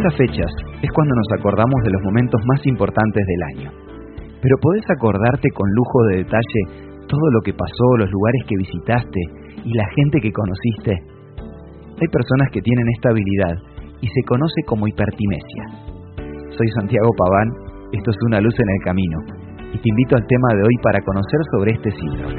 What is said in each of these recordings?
estas fechas es cuando nos acordamos de los momentos más importantes del año. Pero ¿podés acordarte con lujo de detalle todo lo que pasó, los lugares que visitaste y la gente que conociste? Hay personas que tienen esta habilidad y se conoce como hipertimesia. Soy Santiago Paván, esto es Una luz en el camino, y te invito al tema de hoy para conocer sobre este síndrome.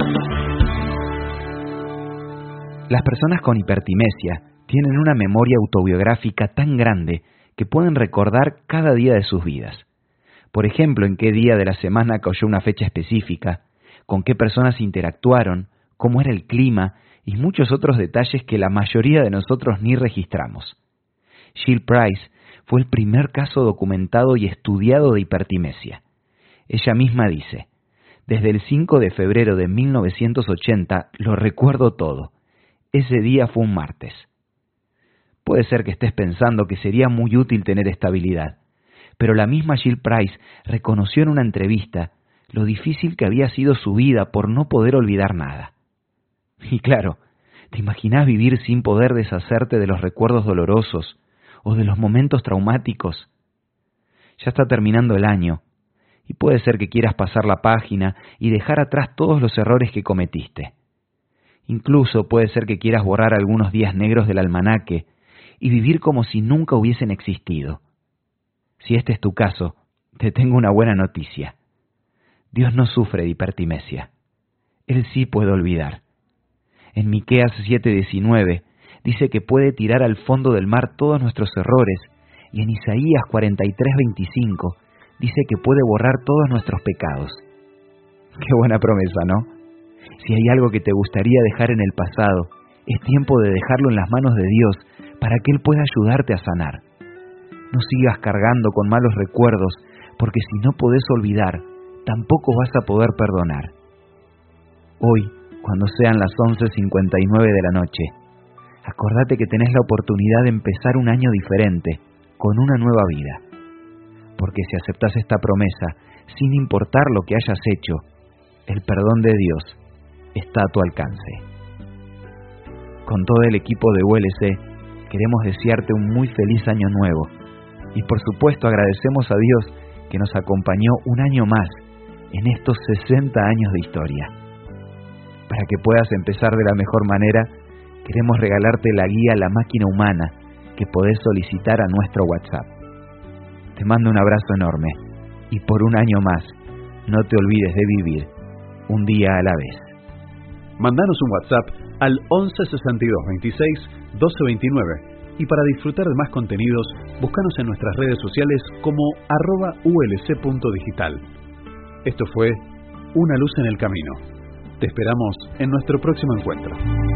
Las personas con hipertimesia tienen una memoria autobiográfica tan grande que pueden recordar cada día de sus vidas. Por ejemplo, en qué día de la semana cayó una fecha específica, con qué personas interactuaron, cómo era el clima y muchos otros detalles que la mayoría de nosotros ni registramos. Jill Price fue el primer caso documentado y estudiado de hipertimesia. Ella misma dice: desde el 5 de febrero de 1980 lo recuerdo todo. Ese día fue un martes. Puede ser que estés pensando que sería muy útil tener esta habilidad, pero la misma Jill Price reconoció en una entrevista lo difícil que había sido su vida por no poder olvidar nada. Y claro, ¿te imaginás vivir sin poder deshacerte de los recuerdos dolorosos o de los momentos traumáticos? Ya está terminando el año, y puede ser que quieras pasar la página y dejar atrás todos los errores que cometiste. Incluso puede ser que quieras borrar algunos días negros del almanaque y vivir como si nunca hubiesen existido. Si este es tu caso, te tengo una buena noticia. Dios no sufre de hipertimesia. Él sí puede olvidar. En Miqueas 7:19 dice que puede tirar al fondo del mar todos nuestros errores, y en Isaías 43:25 dice que puede borrar todos nuestros pecados. Qué buena promesa, ¿no? Si hay algo que te gustaría dejar en el pasado, es tiempo de dejarlo en las manos de Dios para que Él pueda ayudarte a sanar. No sigas cargando con malos recuerdos, porque si no podés olvidar, tampoco vas a poder perdonar. Hoy, cuando sean las 11:59 de la noche, acordate que tenés la oportunidad de empezar un año diferente, con una nueva vida. Porque si aceptás esta promesa, sin importar lo que hayas hecho, el perdón de Dios está a tu alcance. Con todo el equipo de ULC, queremos desearte un muy feliz año nuevo. Y por supuesto agradecemos a Dios que nos acompañó un año más en estos 60 años de historia. Para que puedas empezar de la mejor manera, queremos regalarte la guía La Máquina Humana que podés solicitar a nuestro WhatsApp. Te mando un abrazo enorme y por un año más, no te olvides de vivir un día a la vez. Mandanos un WhatsApp al 11 62 26 12 29 y para disfrutar de más contenidos, búscanos en nuestras redes sociales como @ulc.digital. Esto fue Una luz en el camino. Te esperamos en nuestro próximo encuentro.